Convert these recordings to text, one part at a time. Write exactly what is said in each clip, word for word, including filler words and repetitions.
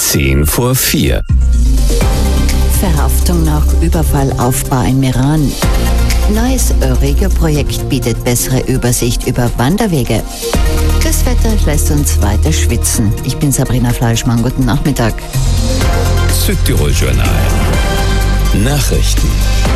Zehn vor vier. Verhaftung nach Überfallaufbau in Meran. Neues Euregio-Projekt bietet bessere Übersicht über Wanderwege. Das Wetter lässt uns weiter schwitzen. Ich bin Sabrina Fleischmann. Guten Nachmittag. Südtirol-Journal. Nachrichten.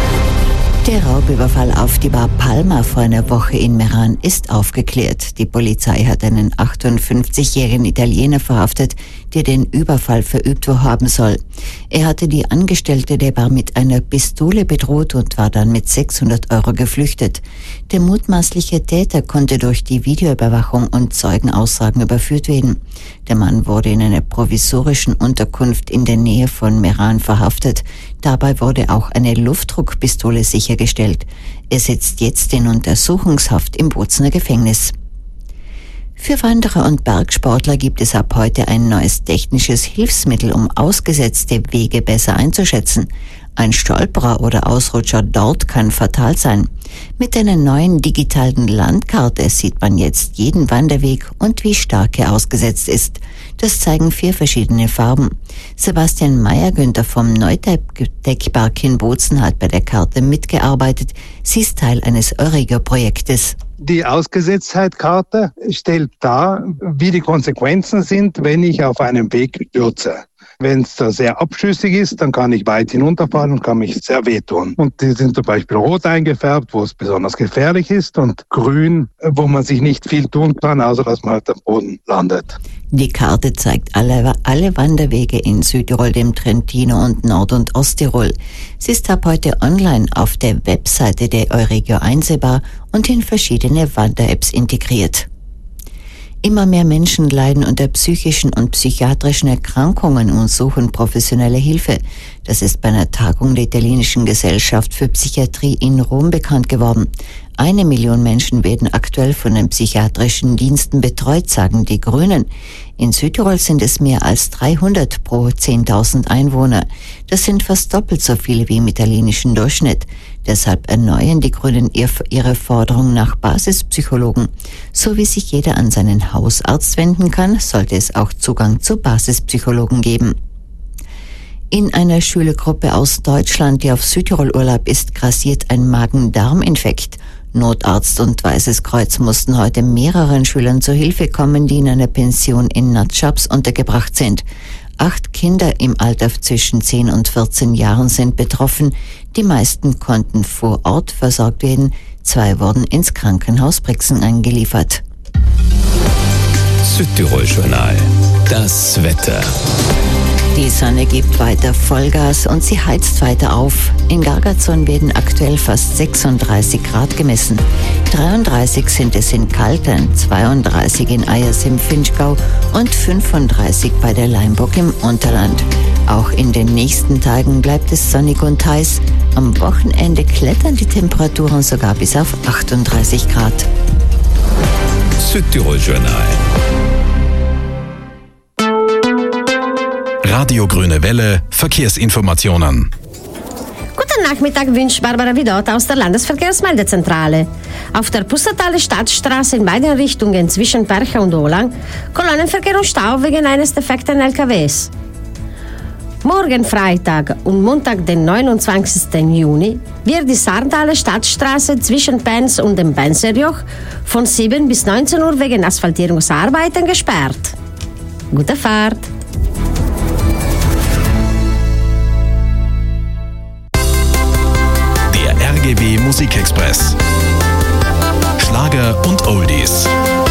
Der Raubüberfall auf die Bar Palma vor einer Woche in Meran ist aufgeklärt. Die Polizei hat einen achtundfünfzigjährigen Italiener verhaftet, der den Überfall verübt haben soll. Er hatte die Angestellte der Bar mit einer Pistole bedroht und war dann mit sechshundert Euro geflüchtet. Der mutmaßliche Täter konnte durch die Videoüberwachung und Zeugenaussagen überführt werden. Der Mann wurde in einer provisorischen Unterkunft in der Nähe von Meran verhaftet. Dabei wurde auch eine Luftdruckpistole sichergestellt. Er sitzt jetzt in Untersuchungshaft im Bozener Gefängnis. Für Wanderer und Bergsportler gibt es ab heute ein neues technisches Hilfsmittel, um ausgesetzte Wege besser einzuschätzen. Ein Stolperer oder Ausrutscher dort kann fatal sein. Mit einer neuen digitalen Landkarte sieht man jetzt jeden Wanderweg und wie stark er ausgesetzt ist. Das zeigen vier verschiedene Farben. Sebastian Meyer-Günther vom Neutech-Park in Bozen hat bei der Karte mitgearbeitet. Sie ist Teil eines Euregio-Projektes. Die Ausgesetztheitkarte stellt dar, wie die Konsequenzen sind, wenn ich auf einem Weg stürze. Wenn es da sehr abschüssig ist, dann kann ich weit hinunterfallen und kann mich sehr wehtun. Und die sind zum Beispiel rot eingefärbt, wo es besonders gefährlich ist, und grün, wo man sich nicht viel tun kann, außer dass man halt am Boden landet. Die Karte zeigt alle, alle Wanderwege in Südtirol, dem Trentino und Nord- und Osttirol. Sie ist ab heute online auf der Webseite der Euregio einsehbar und in verschiedene Wander-Apps integriert. Immer mehr Menschen leiden unter psychischen und psychiatrischen Erkrankungen und suchen professionelle Hilfe. Das ist bei einer Tagung der italienischen Gesellschaft für Psychiatrie in Rom bekannt geworden. Eine Million Menschen werden aktuell von den psychiatrischen Diensten betreut, sagen die Grünen. In Südtirol sind es mehr als dreihundert pro zehntausend Einwohner. Das sind fast doppelt so viele wie im italienischen Durchschnitt. Deshalb erneuern die Grünen ihre Forderung nach Basispsychologen. So wie sich jeder an seinen Hausarzt wenden kann, sollte es auch Zugang zu Basispsychologen geben. In einer Schülergruppe aus Deutschland, die auf Südtirol Urlaub ist, grassiert ein Magen-Darm-Infekt. Notarzt und Weißes Kreuz mussten heute mehreren Schülern zur Hilfe kommen, die in einer Pension in Natschabs untergebracht sind. Acht Kinder im Alter zwischen zehn und vierzehn Jahren sind betroffen. Die meisten konnten vor Ort versorgt werden. Zwei wurden ins Krankenhaus Brixen eingeliefert. Südtirol-Journal. Das Wetter. Die Sonne gibt weiter Vollgas und sie heizt weiter auf. In Gargazon werden aktuell fast sechsunddreißig Grad gemessen. dreiunddreißig sind es in Kaltern, zweiunddreißig in Eyers im Finchgau und fünfunddreißig bei der Leimburg im Unterland. Auch in den nächsten Tagen bleibt es sonnig und heiß. Am Wochenende klettern die Temperaturen sogar bis auf achtunddreißig Grad. Südtirol-Journal. Radio Grüne Welle, Verkehrsinformationen. Guten Nachmittag wünscht Barbara Vidot aus der Landesverkehrsmeldezentrale. Auf der Pustertaler Stadtstraße in beiden Richtungen zwischen Percha und Olang Kolonnenverkehr und Stau wegen eines defekten L K Ws. Morgen Freitag und Montag, den neunundzwanzigsten Juni, wird die Sarntaler Stadtstraße zwischen Pens und dem Penserjoch von sieben bis neunzehn Uhr wegen Asphaltierungsarbeiten gesperrt. Gute Fahrt! Der R G W Musikexpress. Schlager und Oldies.